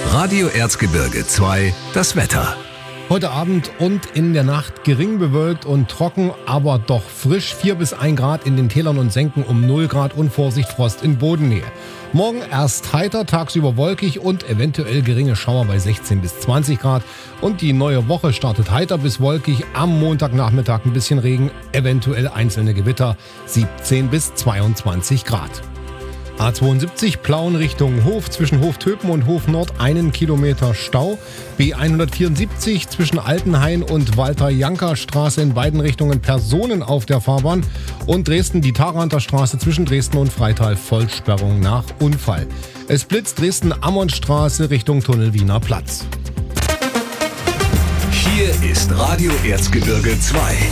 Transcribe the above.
Radio Erzgebirge 2, das Wetter. Heute Abend und in der Nacht gering bewölkt und trocken, aber doch frisch. 4 bis 1 Grad in den Tälern und Senken, um 0 Grad und Vorsicht Frost in Bodennähe. Morgen erst heiter, tagsüber wolkig und eventuell geringe Schauer bei 16 bis 20 Grad. Und die neue Woche startet heiter bis wolkig. Am Montagnachmittag ein bisschen Regen, eventuell einzelne Gewitter, 17 bis 22 Grad. A72 Plauen Richtung Hof, zwischen Hoftöpen und Hof Nord 1 Kilometer Stau. B174 zwischen Altenhain und Walter-Janka-Straße in beiden Richtungen Personen auf der Fahrbahn. Und Dresden die Tharanter Straße zwischen Dresden und Freital Vollsperrung nach Unfall. Es blitzt Dresden-Ammonstraße Richtung Tunnel Wiener Platz. Hier ist Radio Erzgebirge 2.